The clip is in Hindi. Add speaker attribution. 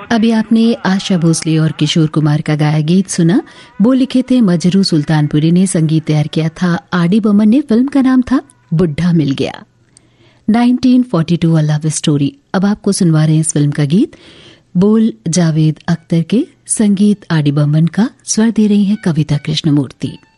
Speaker 1: अभी आपने आशा भोसले और किशोर कुमार का गाया गीत सुना। बोल लिखे थे मजरू सुल्तानपुरी ने, संगीत तैयार किया था आर.डी. बर्मन ने। फिल्म का नाम था बुढ़ा मिल गया। 1942 अ लव स्टोरी। अब आपको सुनवा रहे हैं इस फिल्म का गीत। बोल जावेद अख्तर के, संगीत आर.डी. बर्मन का, स्वर दे रही हैं कविता कृष्णमूर्ति।